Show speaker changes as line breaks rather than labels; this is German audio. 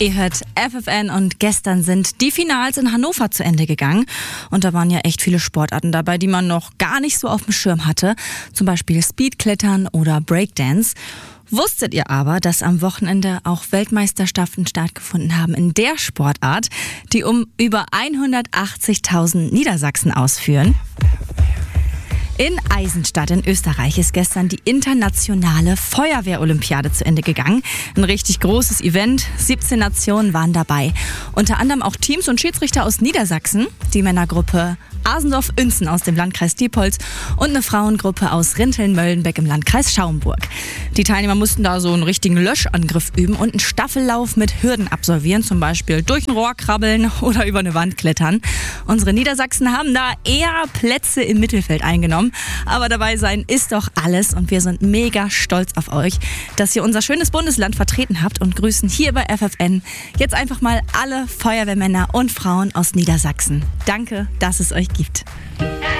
Ihr hört FFN und gestern sind die Finals in Hannover zu Ende gegangen. Und da waren ja echt viele Sportarten dabei, die man noch gar nicht so auf dem Schirm hatte. Zum Beispiel Speedklettern oder Breakdance. Wusstet ihr aber, dass am Wochenende auch Weltmeisterschaften stattgefunden haben in der Sportart, die um über 180.000 Niedersachsen ausführen? In Eisenstadt in Österreich ist gestern die internationale Feuerwehr-Olympiade zu Ende gegangen. Ein richtig großes Event. 17 Nationen waren dabei. Unter anderem auch Teams und Schiedsrichter aus Niedersachsen, die Männergruppe Asendorf-Uenzen aus dem Landkreis Diepholz und eine Frauengruppe aus Rinteln-Möllenbeck im Landkreis Schaumburg. Die Teilnehmer mussten da so einen richtigen Löschangriff üben und einen Staffellauf mit Hürden absolvieren, zum Beispiel durch ein Rohr krabbeln oder über eine Wand klettern. Unsere Niedersachsen haben da eher Plätze im Mittelfeld eingenommen, aber dabei sein ist doch alles und wir sind mega stolz auf euch, dass ihr unser schönes Bundesland vertreten habt und grüßen hier bei FFN jetzt einfach mal alle Feuerwehrmänner und Frauen aus Niedersachsen. Danke, dass es euch gibt.